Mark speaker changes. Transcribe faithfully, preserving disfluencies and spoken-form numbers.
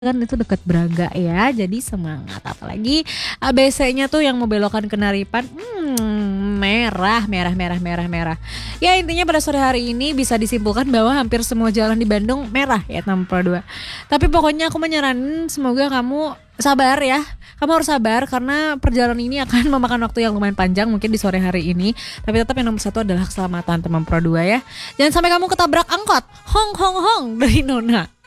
Speaker 1: Kan itu dekat Braga ya, jadi semangat. Apalagi A B C-nya tuh yang mau belokan ke Naripan, mmm, merah merah merah merah merah. Ya intinya pada sore hari ini bisa disimpulkan bahwa hampir semua jalan di Bandung merah ya enam puluh dua. Tapi pokoknya aku mah nyaranin semoga kamu sabar ya. Kamu harus sabar karena perjalanan ini akan memakan waktu yang lumayan panjang mungkin di sore hari ini. Tapi tetap yang nomor satu adalah keselamatan teman Pro dua ya. Jangan sampai kamu ketabrak angkot. Hong hong hong dari Nona.